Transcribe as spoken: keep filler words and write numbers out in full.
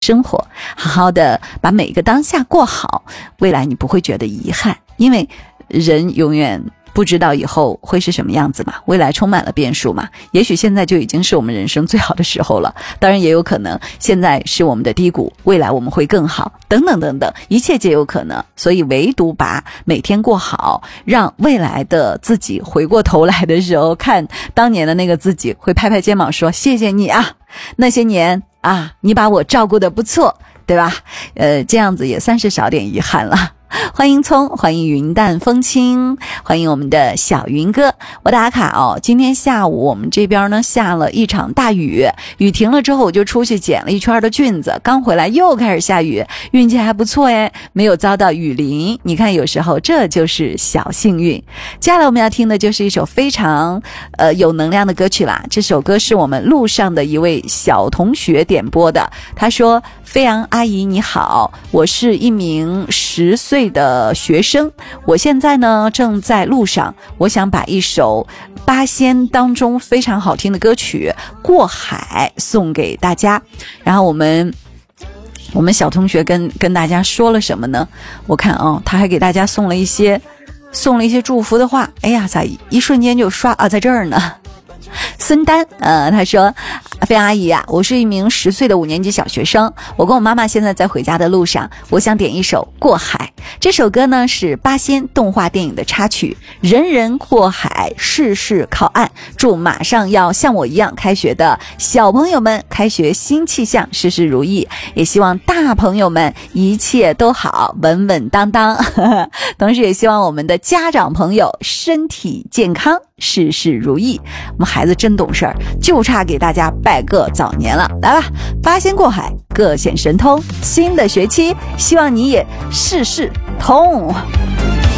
生活，好好的把每个当下过好，未来你不会觉得遗憾，因为人永远不知道以后会是什么样子嘛，未来充满了变数嘛，也许现在就已经是我们人生最好的时候了，当然也有可能现在是我们的低谷，未来我们会更好，等等等等，一切皆有可能。所以唯独把每天过好，让未来的自己回过头来的时候，看当年的那个自己，会拍拍肩膀说谢谢你啊，那些年啊，你把我照顾得不错，对吧？呃，这样子也算是少点遗憾了。欢迎葱，欢迎云淡风轻，欢迎我们的小云哥。我打卡哦，今天下午我们这边呢下了一场大雨，雨停了之后我就出去捡了一圈的菌子，刚回来又开始下雨，运气还不错诶，没有遭到雨淋。你看有时候这就是小幸运。接下来我们要听的就是一首非常呃有能量的歌曲啦，这首歌是我们路上的一位小同学点播的，他说：飞扬阿姨你好，我是一名十岁的学生，我现在呢正在路上，我想把一首八仙当中非常好听的歌曲《过海》送给大家。然后我们我们小同学跟跟大家说了什么呢？我看哦，他还给大家送了一些送了一些祝福的话，哎呀，咋一瞬间就刷啊，在这儿呢。孙丹，呃，他说：飞扬阿姨啊，我是一名十岁的五年级小学生，我跟我妈妈现在在回家的路上，我想点一首《过海》。这首歌呢是八仙动画电影的插曲，人人过海，事事靠岸。祝马上要像我一样开学的小朋友们开学新气象，事事如意，也希望大朋友们一切都好，稳稳当当。同时也希望我们的家长朋友身体健康，事事如意。我们孩子真懂事儿，就差给大家拜个早年了。来吧，八仙过海，各显神通，新的学期希望你也事事通。